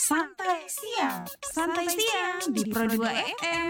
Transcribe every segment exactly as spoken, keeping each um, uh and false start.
Santai siang, santai siang di Pro dua F M.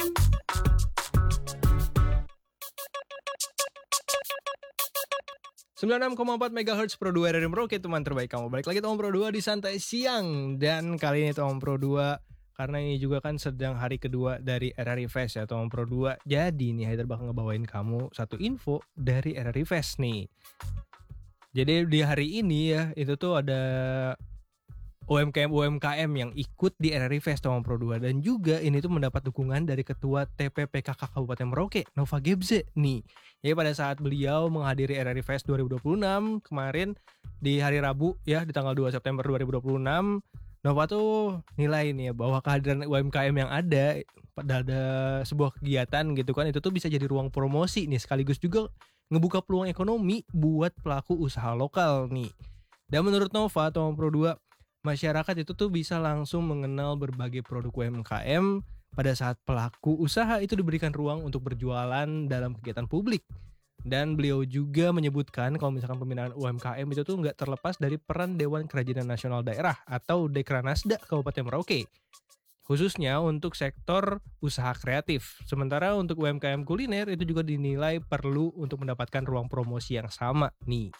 sembilan puluh enam koma empat megahertz Pro dua dari Merauke, teman terbaik kamu. Balik lagi Tom Pro dua di Santai Siang. Dan kali ini Tom Pro dua, karena ini juga kan sedang hari kedua dari R R I Fest ya Tom Pro dua. Jadi nih Haider bakal ngebawain kamu satu info dari R R I Fest nih. Jadi di hari ini ya, itu tuh ada U M K M U M K M yang ikut di R R I Fest Tom Pro dua. Dan juga ini tuh mendapat dukungan dari Ketua T P P K K Kabupaten Merauke, Nova Gebze nih. Jadi pada saat beliau menghadiri R R I Fest dua ribu dua puluh enam kemarin di hari Rabu ya, di tanggal dua September dua ribu dua puluh enam, Nova tuh nilai nih ya bahwa kehadiran U M K M yang ada pada ada sebuah kegiatan gitu kan, itu tuh bisa jadi ruang promosi nih, sekaligus juga ngebuka peluang ekonomi buat pelaku usaha lokal nih. Dan menurut Nova Tom Pro dua, masyarakat itu tuh bisa langsung mengenal berbagai produk U M K M pada saat pelaku usaha itu diberikan ruang untuk berjualan dalam kegiatan publik. Dan beliau juga menyebutkan kalau misalkan pembinaan U M K M itu tuh nggak terlepas dari peran Dewan Kerajinan Nasional Daerah atau Dekranasda Kabupaten Merauke, khususnya untuk sektor usaha kreatif. Sementara untuk U M K M kuliner itu juga dinilai perlu untuk mendapatkan ruang promosi yang sama nih.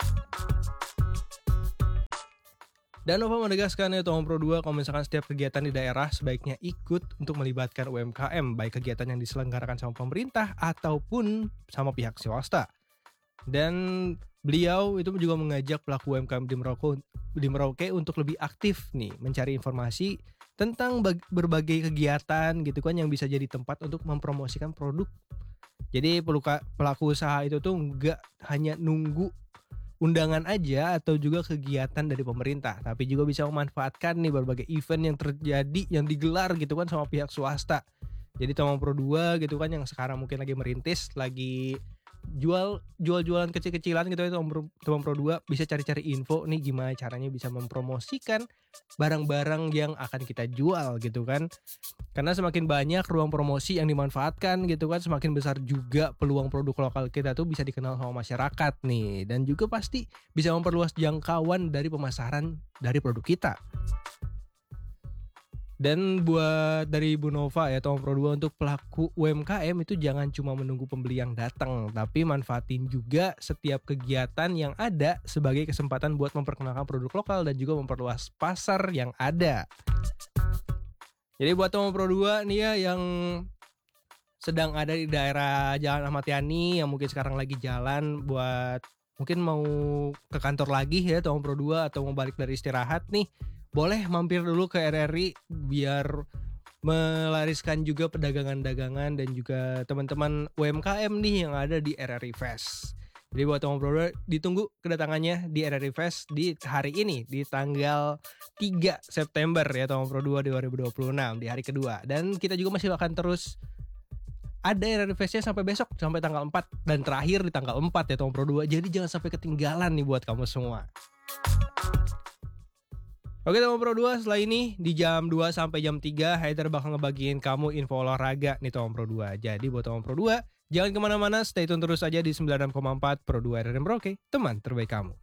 Dan Nova menegaskan ya Tom Pro dua, kalau misalkan setiap kegiatan di daerah sebaiknya ikut untuk melibatkan U M K M, baik kegiatan yang diselenggarakan sama pemerintah ataupun sama pihak swasta. Dan beliau itu juga mengajak pelaku U M K M di Merauke, di Merauke untuk lebih aktif nih mencari informasi tentang bag, berbagai kegiatan gitu kan yang bisa jadi tempat untuk mempromosikan produk. Jadi pelaku usaha itu tuh nggak hanya nunggu undangan aja atau juga kegiatan dari pemerintah, tapi juga bisa memanfaatkan nih berbagai event yang terjadi, yang digelar gitu kan sama pihak swasta. Jadi Tom Pro dua gitu kan yang sekarang mungkin lagi merintis, lagi jual jual-jualan kecil-kecilan gitu ya Tom Pro dua, bisa cari-cari info nih gimana caranya bisa mempromosikan barang-barang yang akan kita jual gitu kan. Karena semakin banyak ruang promosi yang dimanfaatkan gitu kan, semakin besar juga peluang produk lokal kita tuh bisa dikenal sama masyarakat nih. Dan juga pasti bisa memperluas jangkauan dari pemasaran dari produk kita. Dan buat dari Bu Nova ya Tom Pro dua, untuk pelaku U M K M itu jangan cuma menunggu pembeli yang datang, tapi manfaatin juga setiap kegiatan yang ada sebagai kesempatan buat memperkenalkan produk lokal dan juga memperluas pasar yang ada. Jadi buat Tom Pro dua nih ya yang sedang ada di daerah Jalan Ahmad Yani, yang mungkin sekarang lagi jalan buat mungkin mau ke kantor lagi ya Tom Pro dua, atau mau balik dari istirahat nih, boleh mampir dulu ke R R I biar melariskan juga pedagangan-dagangan dan juga teman-teman U M K M nih yang ada di R R I Fest. Jadi buat Tom Pro dua ditunggu kedatangannya di R R I Fest di hari ini, di tanggal tiga September ya Tom Pro dua dua ribu dua puluh enam, di hari kedua. Dan kita juga masih akan terus ada R R I Fest-nya sampai besok, sampai tanggal empat, dan terakhir di tanggal empat ya Tom Pro dua. Jadi jangan sampai ketinggalan nih buat kamu semua. Oke Tom Pro dua, setelah ini di jam dua sampai jam tiga Haider bakal ngebagiin kamu info olahraga nih Tom Pro dua. Jadi buat Tom Pro dua, jangan kemana-mana, stay tune terus aja di sembilan puluh enam koma empat Pro dua R R I Merauke, teman terbaik kamu.